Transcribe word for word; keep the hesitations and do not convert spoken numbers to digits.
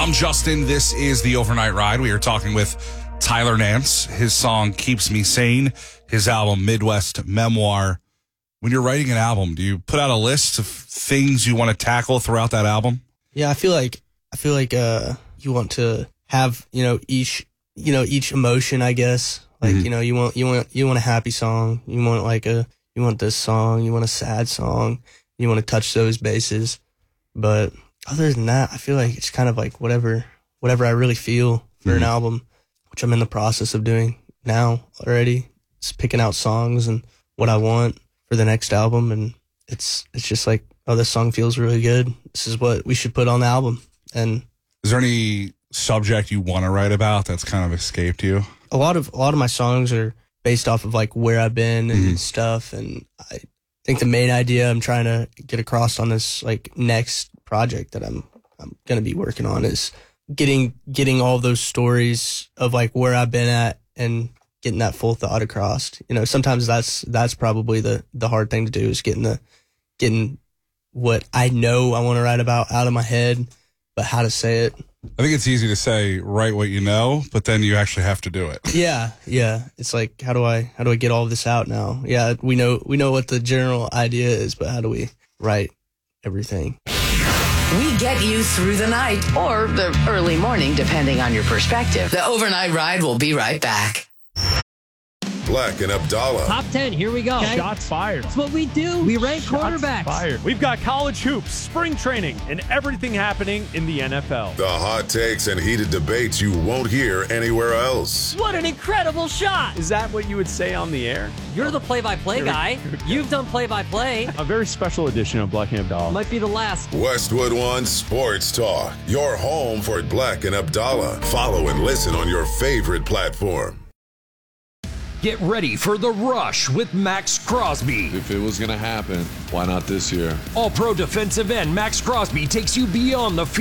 I'm Justin. This is the Overnight Ride. We are talking with Tyler Nance. His song Keeps Me Sane, his album Midwest Memoir. When you're writing an album, do you put out a list of things you want to tackle throughout that album? Yeah, I feel like I feel like uh, you want to have, you know, each you know each emotion, I guess. Like, mm-hmm. you know, you want you want you want a happy song, you want like a you want this song, you want a sad song, you want to touch those bases. But other than that, I feel like it's kind of like whatever whatever I really feel for mm-hmm. an album, which I'm in the process of doing now already. Just picking out songs and what I want for the next album, and it's it's just like, oh, this song feels really good. This is what we should put on the album. And is there any subject you want to write about that's kind of escaped you? A lot of a lot of my songs are based off of like where I've been and mm-hmm. stuff, and I think the main idea I'm trying to get across on this like next project that I'm I'm gonna be working on is getting getting all those stories of like where I've been at and getting that full thought across. You know, sometimes that's that's probably the the hard thing to do, is getting the getting what I know I want to write about out of my head, but how to say it. I think it's easy to say write what you know, but then you actually have to do it. Yeah, yeah. It's like, how do I how do I get all of this out now? Yeah, we know we know what the general idea is, but how do we write everything? We get you through the night or the early morning, depending on your perspective. The Overnight Ride will be right back. Black and Abdallah. Top ten, here we go. Okay. Shots fired. That's what we do. We rank Shots quarterbacks. Fired. We've got college hoops, spring training, and everything happening in the N F L. The hot takes and heated debates you won't hear anywhere else. What an incredible shot. Is that what you would say on the air? You're the play-by-play guy. You've done play-by-play. A very special edition of Black and Abdallah. Might be the last. Westwood One Sports Talk. Your home for Black and Abdallah. Follow and listen on your favorite platform. Get ready for The Rush with Max Crosby. If it was going to happen, why not this year? All-pro defensive end Max Crosby takes you beyond the field